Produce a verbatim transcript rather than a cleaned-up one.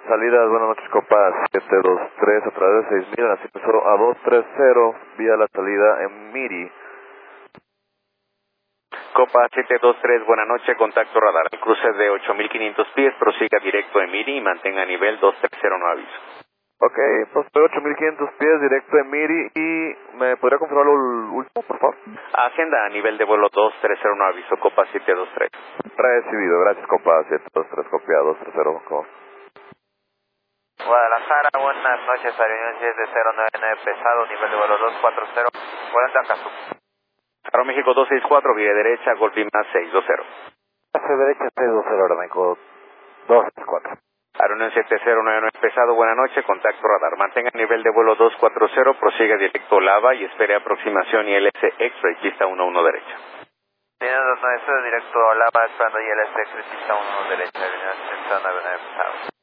Salidas, buenas noches, Copa siete dos tres a través de seis mil, ascenso a dos tres cero, vía la salida en Miri. Copa siete dos tres, buena noche, contacto radar. El cruce de ocho mil quinientos pies, prosiga directo en Miri y mantenga nivel dos tres cero, no aviso. Ok, pues estoy ocho mil quinientos pies, directo en Miri, y ¿me podría confirmar el último, por favor? Agenda a nivel de vuelo dos tres cero, no aviso, Copa siete dos tres. Recibido, gracias, Copa siete dos tres, copia dos tres cero, ¿cómo? Guadalajara, buenas noches, avión siete cero nueve nueve pesado, nivel de vuelo dos cuatro cero, cuarenta Casu. Aero México dos seis cuatro, vía derecha, Golf Lima seis dos cero. Hacia derecha seis dos cero, ahora México dos seis cuatro. Aeroneón siete cero nueve nueve pesado, buena noche, contacto radar. Mantenga nivel de vuelo dos cuatro cero, prosiga directo Lava y espere aproximación I L S X-Ray, pista uno uno derecha. Tiene dos nueve cero, directo Lava, esperando I L S X-Ray, pista uno uno derecha, avión siete cero nueve nueve pesado.